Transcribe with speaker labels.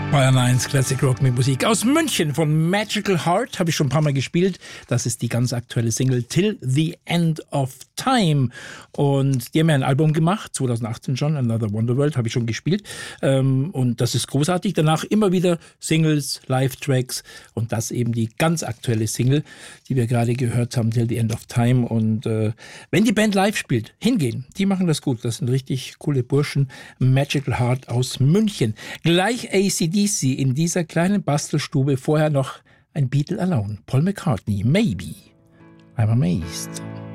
Speaker 1: Bayern 1 Classic Rock mit Musik aus München von Magical Heart, habe ich schon ein paar Mal gespielt. Das ist die ganz aktuelle Single Till the End of Time. Und die haben ja ein Album gemacht, 2018 schon, Another Wonderworld, habe ich schon gespielt. Und das ist großartig. Danach immer wieder Singles, Live-Tracks und das eben die ganz aktuelle Single, die wir gerade gehört haben, Till the End of Time. Und wenn die Band live spielt, hingehen, die machen das gut. Das sind richtig coole Burschen. Magical Heart aus München. Gleich AC/DC in dieser kleinen Bastelstube, vorher noch ein Beatle alone. Paul McCartney, Maybe I'm Amazed.